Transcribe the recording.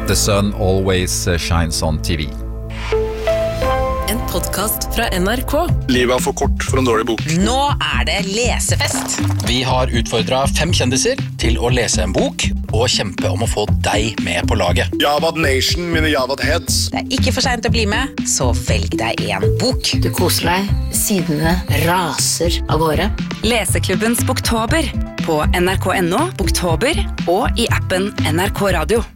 The sun always shines on TV. En podcast fra NRK. Livet for kort for en dårlig bok. Nå det lesefest. Vi har utfordret 5 kjendiser til å lese en bok og kjempe om å få deg med på laget. Javad Nation, mine Javad Heads. Det ikke for sent å bli med, så velg deg en bok. Du koser deg, sidene raser av gårde. Leseklubbens Boktober på NRK.no, Boktober og i appen NRK Radio.